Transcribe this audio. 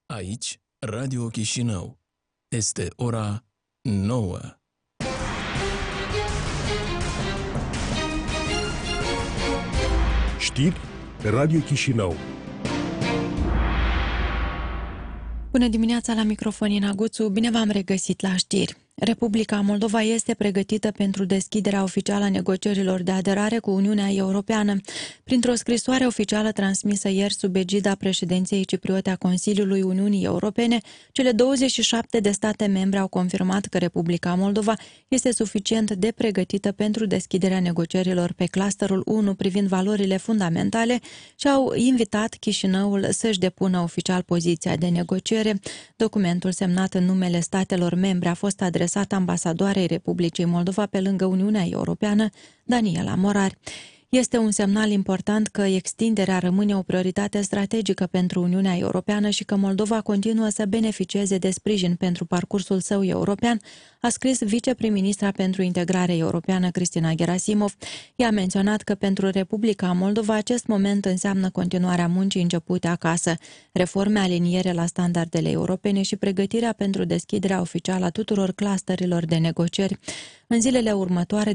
Aici, Radio Chișinău. Este ora 9. Știri Radio Chișinău. Bună dimineața, la microfon Ina Guțu, bine v-am regăsit la știri. Republica Moldova este pregătită pentru deschiderea oficială a negocierilor de aderare cu Uniunea Europeană. Printr-o scrisoare oficială transmisă ieri sub egida președinției cipriote a Consiliului Uniunii Europene, cele 27 de state membre au confirmat că Republica Moldova este suficient de pregătită pentru deschiderea negocierilor pe clusterul 1 privind valorile fundamentale și au invitat Chișinăul să-și depună oficial poziția de negociere. Documentul semnat în numele statelor membre a fost adresat ambasadoarei Republicii Moldova pe lângă Uniunea Europeană, Daniela Morari. Este un semnal important că extinderea rămâne o prioritate strategică pentru Uniunea Europeană și că Moldova continuă să beneficieze de sprijin pentru parcursul său european, a scris viceprim-ministra pentru integrare europeană Cristina Gerasimov. Ea a menționat că pentru Republica Moldova acest moment înseamnă continuarea muncii începute acasă, reforme, aliniere la standardele europene și pregătirea pentru deschiderea oficială a tuturor clusterilor de negocieri. În zilele următoare,